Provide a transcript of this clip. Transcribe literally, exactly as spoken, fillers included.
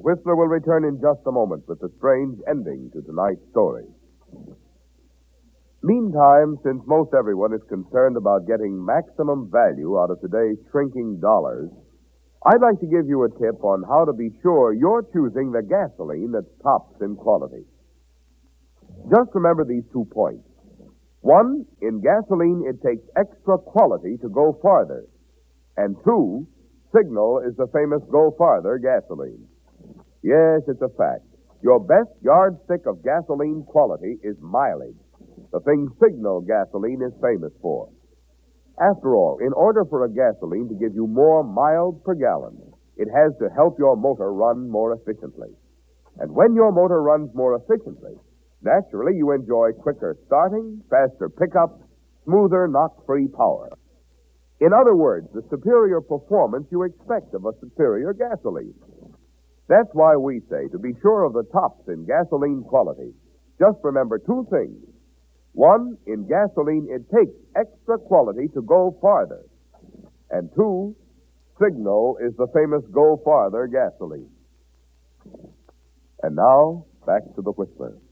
Whistler will return in just a moment with the strange ending to tonight's story. Meantime, since most everyone is concerned about getting maximum value out of today's shrinking dollars, I'd like to give you a tip on how to be sure you're choosing the gasoline that tops in quality. Just remember these two points. One, in gasoline, it takes extra quality to go farther. And two, Signal is the famous Go Farther gasoline. Yes, it's a fact. Your best yardstick of gasoline quality is mileage, the thing Signal gasoline is famous for. After all, in order for a gasoline to give you more miles per gallon, it has to help your motor run more efficiently. And when your motor runs more efficiently, naturally you enjoy quicker starting, faster pickup, smoother knock-free power. In other words, the superior performance you expect of a superior gasoline. That's why we say, to be sure of the tops in gasoline quality, just remember two things. One, in gasoline, it takes extra quality to go farther. And two, Signal is the famous Go Farther gasoline. And now, back to the Whistler.